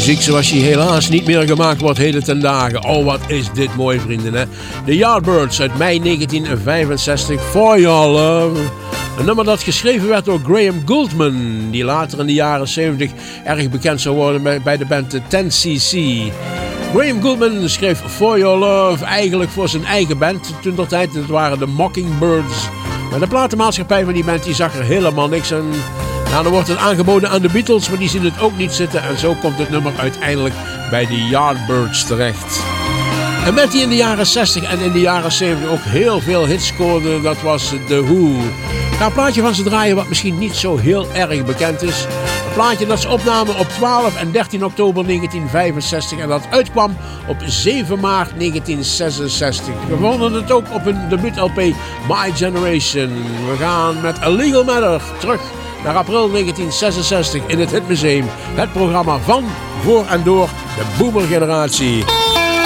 Muziek zoals die helaas niet meer gemaakt wordt heden ten dagen. Oh, wat is dit mooi, vrienden, hè? The Yardbirds uit mei 1965, For Your Love. Een nummer dat geschreven werd door Graham Gouldman, die later in de jaren 70 erg bekend zou worden bij de band 10cc. Graham Gouldman schreef For Your Love eigenlijk voor zijn eigen band toen der tijd. Dat waren de Mockingbirds. Maar de platenmaatschappij van die band die zag er helemaal niks aan. Nou, dan wordt het aangeboden aan de Beatles, maar die zien het ook niet zitten. En zo komt het nummer uiteindelijk bij de Yardbirds terecht. En met die in de jaren 60 en in de jaren 70 ook heel veel hits scoorde, dat was The Who. Ik ga een plaatje van ze draaien wat misschien niet zo heel erg bekend is. Een plaatje dat ze opnamen op 12 en 13 oktober 1965 en dat uitkwam op 7 maart 1966. We vonden het ook op hun debuut-LP My Generation. We gaan met A Legal Matter terug naar april 1966 in het Hitmuseum. Het programma van, voor en door de boomergeneratie.